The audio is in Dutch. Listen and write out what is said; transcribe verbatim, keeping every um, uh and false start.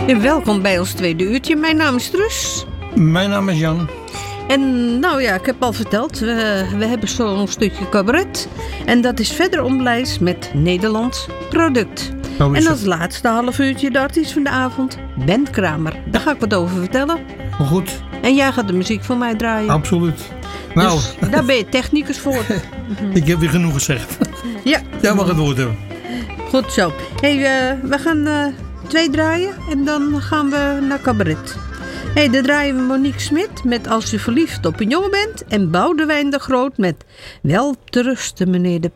En welkom bij ons tweede uurtje. Mijn naam is Truus. Mijn naam is Jan. En nou ja, ik heb al verteld, we, we hebben zo'n stukje cabaret. En dat is verder omlijst met Nederlands product. En als laatste half uurtje de artiest van de avond, Ben Kramer. Daar ga ik wat over vertellen. Goed. En jij gaat de muziek voor mij draaien. Absoluut. Nou, dus daar ben je technicus voor. Ik heb weer genoeg gezegd. Ja. Jij mag het woord hebben. Goed zo. Hey, uh, we gaan uh, twee draaien en dan gaan we naar cabaret. Hey, dan draaien we Monique Smit met Als je verliefd op een jongen bent. En Boudewijn de Groot met Wel te rusten, meneer de